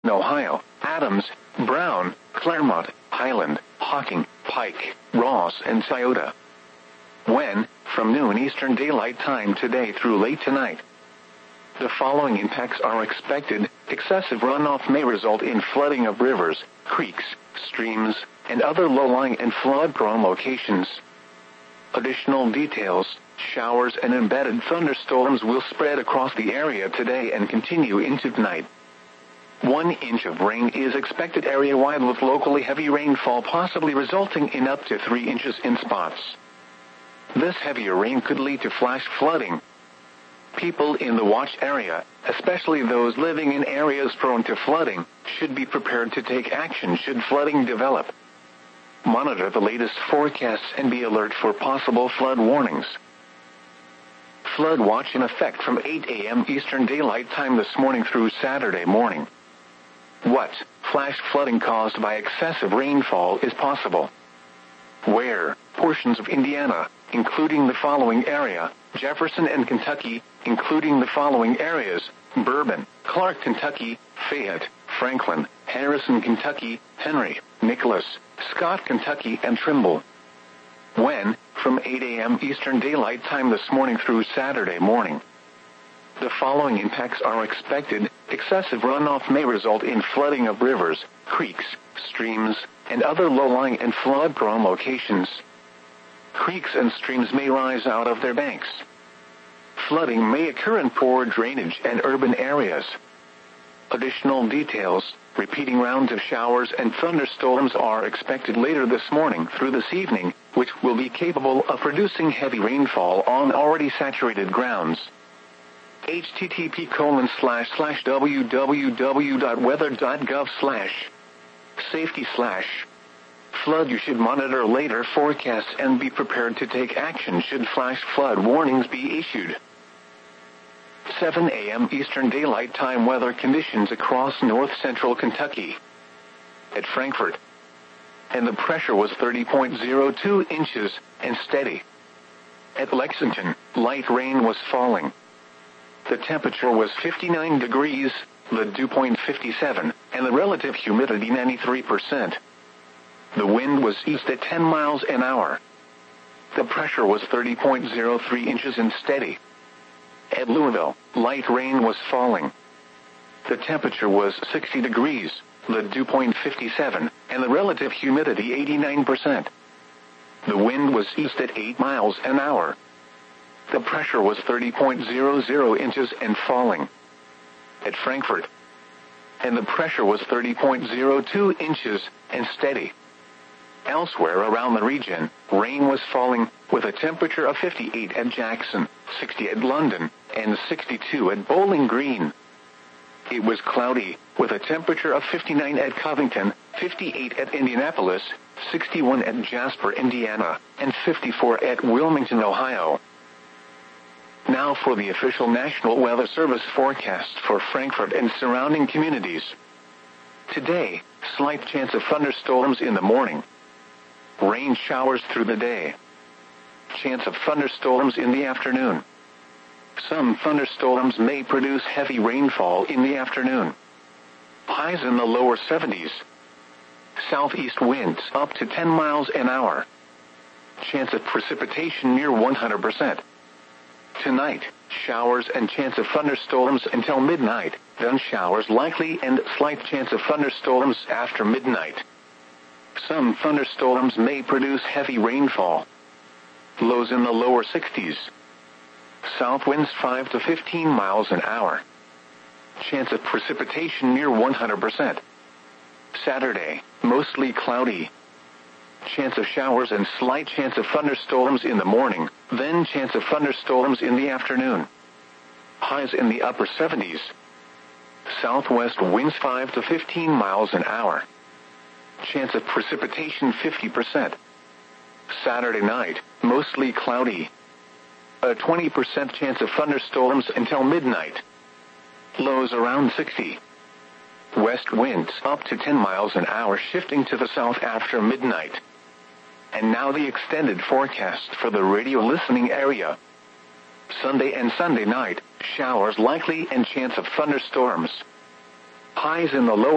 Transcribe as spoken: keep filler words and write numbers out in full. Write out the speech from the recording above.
Ohio, Adams, Brown, Claremont, Highland, Hocking, Pike, Ross, and Scioto. When, from noon Eastern Daylight Time today through late tonight. The following impacts are expected. Excessive runoff may result in flooding of rivers, creeks, streams, and other low-lying and flood-prone locations. Additional details: showers and embedded thunderstorms will spread across the area today and continue into tonight. One inch of rain is expected area-wide, with locally heavy rainfall possibly resulting in up to three inches in spots. This heavier rain could lead to flash flooding. People in the watch area, especially those living in areas prone to flooding, should be prepared to take action should flooding develop. Monitor the latest forecasts and be alert for possible flood warnings. Flood watch in effect from eight a m Eastern Daylight Time this morning through Saturday morning. What flash flooding caused by excessive rainfall is possible? Where portions of Indiana, including the following area: Jefferson and Kentucky, including the following areas: Bourbon, Clark, Kentucky, Fayette, Franklin, Harrison, Kentucky, Henry, Nicholas, Scott, Kentucky, and Trimble. When, from eight a m Eastern Daylight Time this morning through Saturday morning. The following impacts are expected. Excessive runoff may result in flooding of rivers, creeks, streams, and other low-lying and flood-prone locations. Creeks and streams may rise out of their banks. Flooding may occur in poor drainage and urban areas. Additional details: repeating rounds of showers and thunderstorms are expected later this morning through this evening, which will be capable of producing heavy rainfall on already saturated grounds. http colon slash slash www dot weather dot gov slash safety slash flood. You should monitor later forecasts and be prepared to take action should flash flood warnings be issued. seven a m Eastern Daylight Time weather conditions across north-central Kentucky. At Frankfort, and the pressure was thirty point zero two inches and steady. At Lexington, light rain was falling. The temperature was fifty-nine degrees, the dew point fifty-seven, and the relative humidity ninety-three percent. The wind was east at ten miles an hour. The pressure was thirty point zero three inches and steady. At Louisville, light rain was falling. The temperature was sixty degrees, the dew point fifty-seven, and the relative humidity eighty-nine percent. The wind was east at eight miles an hour. The pressure was thirty point zero zero inches and falling. At Frankfort, and the pressure was thirty point zero two inches and steady. Elsewhere around the region, rain was falling, with a temperature of fifty-eight at Jackson, sixty at London, and sixty-two at Bowling Green. It was cloudy, with a temperature of fifty-nine at Covington, fifty-eight at Indianapolis, sixty-one at Jasper, Indiana, and fifty-four at Wilmington, Ohio. Now for the official National Weather Service forecast for Frankfort and surrounding communities. Today, slight chance of thunderstorms in the morning. Rain showers through the day. Chance of thunderstorms in the afternoon. Some thunderstorms may produce heavy rainfall in the afternoon. Highs in the lower seventies. Southeast winds up to ten miles an hour. Chance of precipitation near one hundred percent. Tonight, showers and chance of thunderstorms until midnight, then showers likely and slight chance of thunderstorms after midnight. Some thunderstorms may produce heavy rainfall. Lows in the lower sixties. South winds five to fifteen miles an hour. Chance of precipitation near one hundred percent. Saturday, mostly cloudy. Chance of showers and slight chance of thunderstorms in the morning, then chance of thunderstorms in the afternoon. Highs in the upper seventies. Southwest winds five to fifteen miles an hour. Chance of precipitation fifty percent. Saturday night, mostly cloudy. A twenty percent chance of thunderstorms until midnight. Lows around sixty. West winds up to ten miles an hour, shifting to the south after midnight. And now the extended forecast for the radio listening area. Sunday and Sunday night, showers likely and chance of thunderstorms. Highs in the lower